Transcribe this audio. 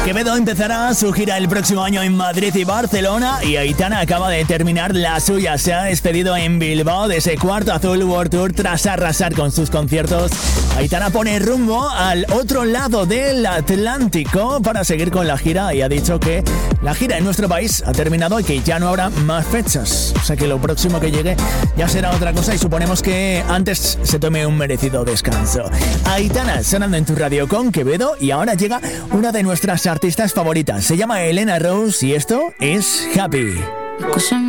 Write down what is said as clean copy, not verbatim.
Quevedo empezará su gira el próximo año en Madrid y Barcelona, y Aitana acaba de terminar la suya. Se ha despedido en Bilbao de ese Cuarto Azul World Tour tras arrasar con sus conciertos. Aitana pone rumbo al otro lado del Atlántico para seguir con la gira y ha dicho que la gira en nuestro país ha terminado y que ya no habrá más fechas. O sea que lo próximo que llegue ya será otra cosa y suponemos que antes se tome un merecido descanso. Aitana sonando en tu radio con Quevedo, y ahora llega una de nuestras artistas favoritas. Se llama Elena Rose y esto es Happy.